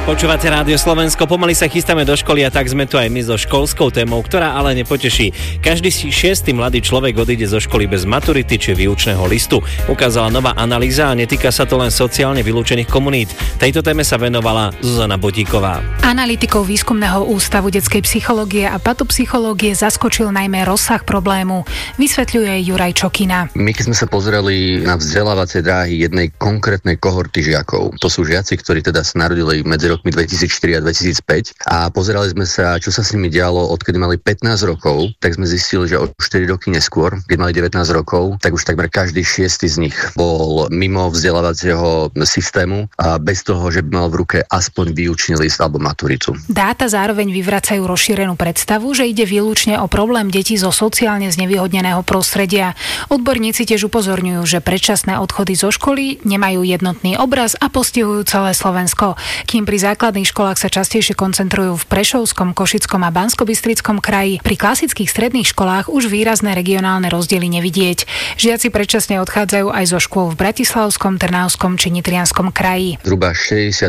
Počúvate Rádio Slovensko, pomaly sa chystáme do školy a tak sme tu aj my so školskou témou, ktorá ale nepoteší. Každý 6. mladý človek odíde zo školy bez maturity či výučného listu. Ukázala nová analýza a netýka sa to len sociálne vylúčených komunít. Tejto téme sa venovala Zuzana Bodíková. Analytikov Výskumného ústavu detskej psychológie a patopsychológie zaskočil najmä rozsah problému, vysvetľuje Juraj Čokina. My keď sme sa pozerali na vzdelávacie dráhy jednej konkrétnej kohorty žiakov, to sú žiaci, ktorí teda sa narodili medzi rokmi 2004 a 2005 a pozerali sme sa, čo sa s nimi dialo, odkedy mali 15 rokov, tak sme zistili, že o 4 roky neskôr, keď mali 19 rokov, tak už takmer každý 6. z nich bol mimo vzdelávacieho systému a bez toho, že by mal v ruke aspoň výučný list alebo maturitu. Dáta zároveň vyvracajú rozšírenú predstavu, že ide výlučne o problém detí zo sociálne znevýhodneného prostredia. Odborníci tiež upozorňujú, že predčasné odchody zo školy nemajú jednotný obraz a postihujú celé Slovensko. Kým pri základných školách sa častejšie koncentrujú v Prešovskom, Košickom a Banskobystrickom kraji, pri klasických stredných školách už výrazné regionálne rozdiely nevidieť. Žiaci predčasne odchádzajú aj zo škôl v Bratislavskom, Trnavskom či Nitrianskom kraji. Zhruba 60%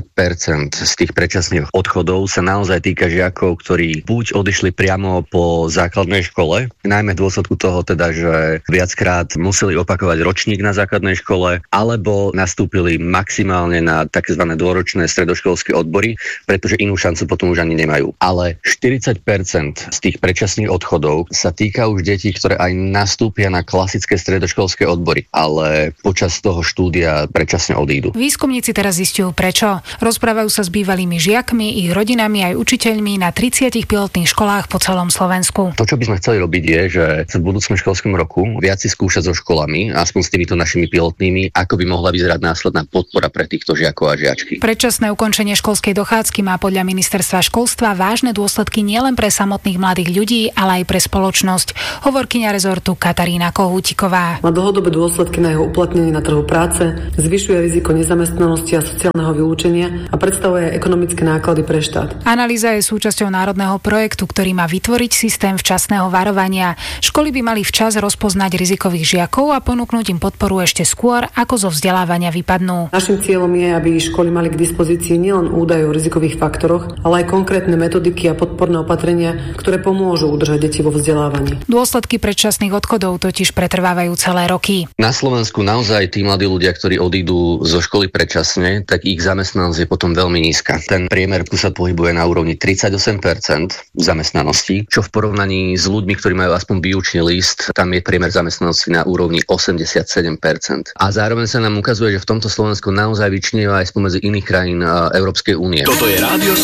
z tých predčasných odchodov sa naozaj týka žiakov, ktorí buď odišli priamo po základnej škole, najmä v dôsledku toho teda, že viackrát museli opakovať ročník na základnej škole, alebo nastúpili maximálne na tzv. Dôročné stredoškolské odbory, pretože inú šancu potom už ani nemajú. Ale 40% z tých predčasných odchodov sa týka už detí, ktoré aj nastúpia na klasické stredoškolské odbory, ale počas toho štúdia predčasne odídu. Výskumníci teraz zistujú prečo. Rozprávajú sa s bývalými žiakmi, ich rodinami aj učiteľmi na 30 pilotných školách po celom Slovensku. To, čo by sme chceli robiť, je, že v budúcom školskom roku viac si skúšať so školami, aspoň s týmito našimi pilotnými, ako by mohla vyzerať následná podpora pre týchto žiakov a žiačky. Predčasné ukončenie školskej dochádzky má podľa ministerstva školstva vážne dôsledky nielen pre samotných mladých ľudí, ale aj pre spoločnosť. Hovorkyňa rezortu Katarína Kohútiková. Má dlhodobé dôsledky na jeho uplatnenie na trhu práce, zvyšuje riziko nezamestnanosti a sociálneho vylúčenia a predstavuje ekonomické náklady pre štát. Analýza je súčasťou národného projektu, ktorý má vytvoriť systém včasného varovania. Školy by mali včas rozpoznať rizikových žiakov a ponúknuť im podporu ešte skôr, ako zo vzdelávania vypadnú. Naším cieľom je, aby školy mali k dispozícii nielen údaje o rizikových faktoroch, ale aj konkrétne metodiky a podporné opatrenia, ktoré pomôžu udržať deti vo vzdelávaní. Dôsledky predčasných odchodov totiž pretrvávajú celé roky. Na Slovensku naozaj tí mladí ľudia, ktorí odídu zo školy predčasne, tak ich zamestnanosť je potom veľmi nízka. Ten priemer sa pohybuje na úrovni 38% zamestnanosti, čo v porovnaní s ľuďmi, ktorí majú aspoň výučný list, tam je priemer zamestnanosti na úrovni 87%. A zároveň sa nám ukazuje, že v tomto Slovensku naozaj vyčnieva aj spomedzi iných krajín Európskej únie. Toto je Rádio